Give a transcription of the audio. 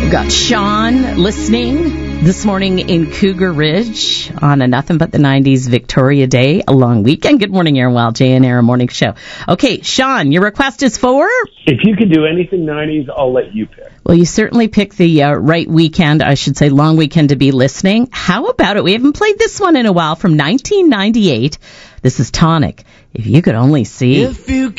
We've got Sean listening this morning in Cougar Ridge on a Nothing But the 90s Victoria Day, a long weekend. Good morning, Aaron Wild, JNR Morning Show. Okay, Sean, your request is for? If you could do anything 90s, I'll let you pick. Well, you certainly picked the right weekend, I should say long weekend to be listening. How about it? We haven't played this one in a while, from 1998. This is Tonic. If you could only see.